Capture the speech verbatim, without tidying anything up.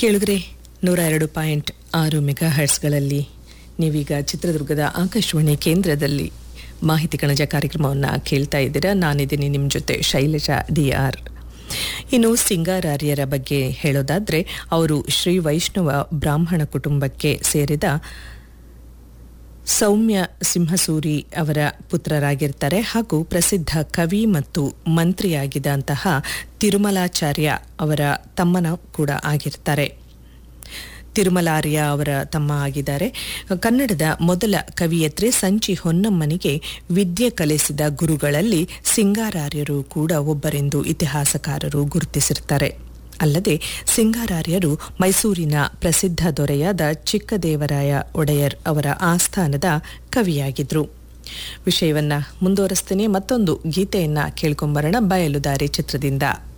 ಕೇಳಿದ್ರೆ ನೂರ ಎರಡು ಪಾಯಿಂಟ್ ಆರು ಮೆಗಾ ಹರ್ಟ್ಸ್ಗಳಲ್ಲಿ ನೀವೀಗ ಚಿತ್ರದುರ್ಗದ ಆಕಾಶವಾಣಿ ಕೇಂದ್ರದಲ್ಲಿ ಮಾಹಿತಿ ಕಣಜ ಕಾರ್ಯಕ್ರಮವನ್ನು ಕೇಳ್ತಾ ಇದ್ದೀರಾ. ನಾನಿದ್ದೀನಿ ನಿಮ್ಮ ಜೊತೆ ಶೈಲಜಾ ಡಿ ಆರ್. ಇನ್ನು ಸಿಂಗಾರಾರ್ಯರ ಬಗ್ಗೆ ಹೇಳೋದಾದರೆ ಅವರು ಶ್ರೀ ವೈಷ್ಣವ ಬ್ರಾಹ್ಮಣ ಕುಟುಂಬಕ್ಕೆ ಸೇರಿದ ಸೌಮ್ಯ ಸಿಂಹಸೂರಿ ಅವರ ಪುತ್ರರಾಗಿರ್ತಾರೆ ಹಾಗೂ ಪ್ರಸಿದ್ಧ ಕವಿ ಮತ್ತು ಮಂತ್ರಿಯಾಗಿದ್ದಂತಹ ತಿರುಮಲಾಚಾರ್ಯ ಅವರ ತಮ್ಮನ ಕೂಡ ಆಗಿರ್ತಾರೆ. ತಿರುಮಲಾರ್ಯ ಅವರ ತಮ್ಮ ಆಗಿದ್ದಾರೆ. ಕನ್ನಡದ ಮೊದಲ ಕವಿಯತ್ರಿ ಸಂಚಿ ಹೊನ್ನಮ್ಮನಿಗೆ ವಿದ್ಯೆ ಕಲಿಸಿದ ಗುರುಗಳಲ್ಲಿ ಸಿಂಗಾರಾರ್ಯರು ಕೂಡ ಒಬ್ಬರೆಂದು ಇತಿಹಾಸಕಾರರು ಗುರುತಿಸಿರ್ತಾರೆ. ಅಲ್ಲದೆ ಸಿಂಗಾರಾರ್ಯರು ಮೈಸೂರಿನ ಪ್ರಸಿದ್ಧ ದೊರೆಯಾದ ಚಿಕ್ಕದೇವರಾಯ ಒಡೆಯರ್ ಅವರ ಆಸ್ಥಾನದ ಕವಿಯಾಗಿದ್ರು. ವಿಷಯವನ್ನ ಮುಂದುವರಿಸ್ತೇನೆ. ಮತ್ತೊಂದು ಗೀತೆಯನ್ನ ಕೇಳ್ಕೊಂಬರೋಣ. ಬಯಲುದಾರಿ ಚಿತ್ರದಿಂದ.